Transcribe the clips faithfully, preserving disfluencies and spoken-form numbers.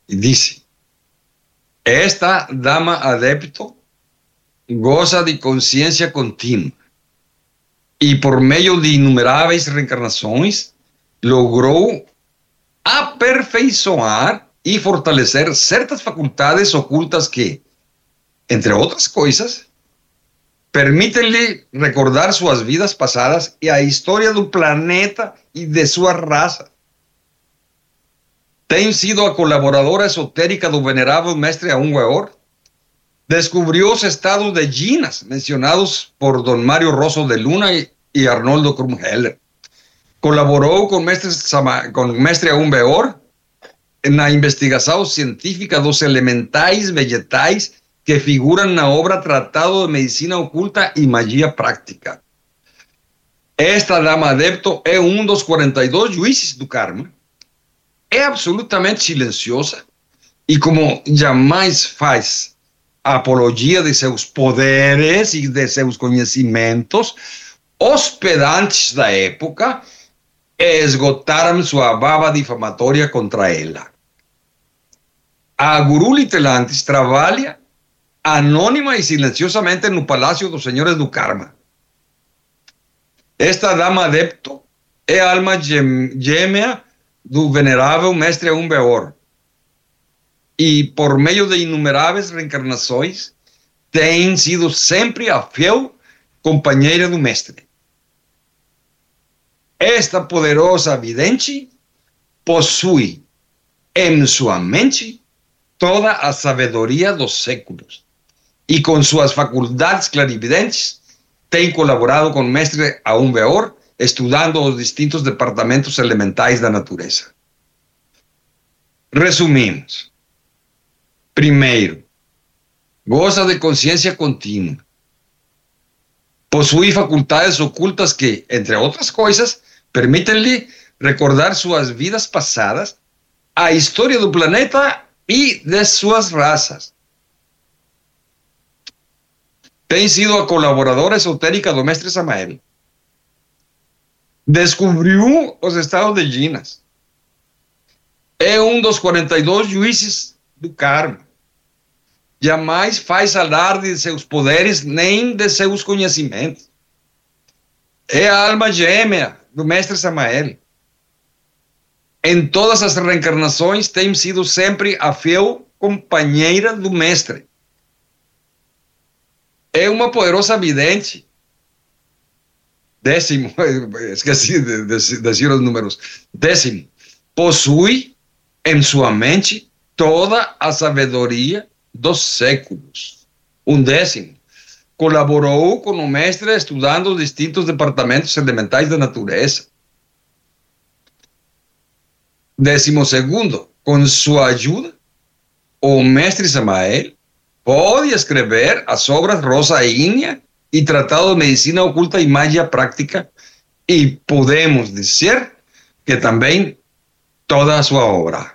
E disse: esta dama adepto goza de consciência contínua e, por meio de inumeráveis reencarnações, logrou aperfeiçoar e fortalecer certas faculdades ocultas que, entre outras coisas, permitem-lhe recordar suas vidas passadas e a história do planeta e de sua raça. Tem sido a colaboradora esotérica do venerável mestre Aún Weor. Descubriu os estados de Ginas mencionados por Don Mário Rosso de Luna e, e Arnoldo Krumheller. Colaborou com mestre, com mestre Aún Weor na investigação científica dos elementais vegetais que figuram na obra Tratado de Medicina Oculta e Magia Prática. Esta dama adepto é um dos quarenta e dois juízes do karma. É absolutamente silenciosa e, como jamais faz apologia de seus poderes e de seus conhecimentos, os pedantes da época esgotaram sua baba difamatória contra ela. A Guru Litelantis trabalha anônima e silenciosamente no Palácio dos Senhores do Karma. Esta dama adepto é a alma gêmea do venerável mestre Aún Weor e, por meio de inumeráveis reencarnações, tem sido sempre a fiel companheira do mestre. Esta poderosa vidente possui em sua mente toda a sabedoria dos séculos e, com suas faculdades clarividentes, tem colaborado com o mestre Aún Weor, estudando os distintos departamentos elementais da natureza. Resumimos. Primeiro, goza de consciência contínua. Possui faculdades ocultas que, entre outras coisas, permitem-lhe recordar suas vidas passadas, a história do planeta e de suas raças. Tem sido a colaboradora esotérica do mestre Samael. Descobriu os estados de Ginas. É um dos quarenta e dois juízes do karma. Jamais faz alarde de seus poderes nem de seus conhecimentos. É a alma gêmea do mestre Samael. Em todas as reencarnações tem sido sempre a fiel companheira do mestre. É uma poderosa vidente. Décimo, esqueci de, de, de dizer os números. Décimo, possui em sua mente toda a sabedoria dos séculos. Um décimo, colaborou com o mestre estudando os distintos departamentos elementais da natureza. Décimo segundo, com sua ajuda, o mestre Samael pode escrever as obras Rosa Ígnea e Tratado de Medicina Oculta e Magia Prática, e podemos dizer que também toda a sua obra.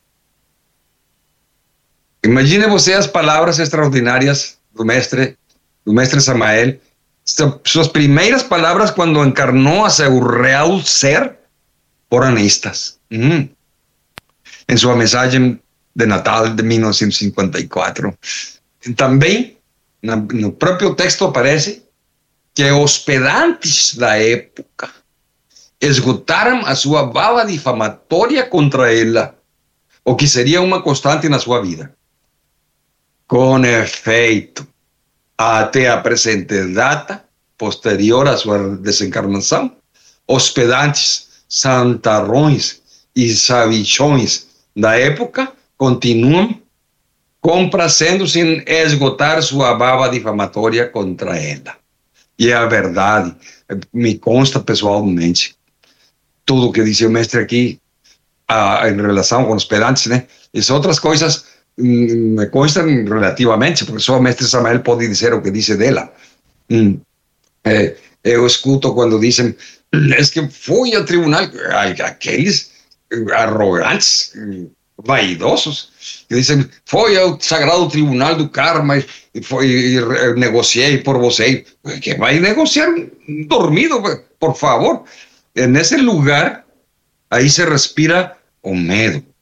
Imagine você as palavras extraordinárias do mestre, do mestre Samael, suas primeiras palavras quando encarnou a seu real ser, foram estas. Hum. Em sua mensagem de Natal de mil novecentos e cinquenta e quatro. Também, no próprio texto aparece que os pedantes da época esgotaram a sua bala difamatória contra ela, o que seria uma constante na sua vida. Com efeito, até a presente data, posterior à sua desencarnação, os pedantes santarrões e sabichões da época continuam complacendo-se em esgotar sua baba difamatória contra ela. E é a verdade, me consta pessoalmente, tudo o que disse o mestre aqui a, em relação com os pedantes, né? E outras coisas hum, me constam relativamente, porque só o mestre Samael pode dizer o que disse dela. Hum, é, eu escuto quando dizem, é que foi ao tribunal, aqueles arrogantes, vaidosos, que dizem, foi ao Sagrado Tribunal do Karma e, foi, e negociei por você. Que vai negociar dormido, por favor. Nesse lugar, aí se respira o medo,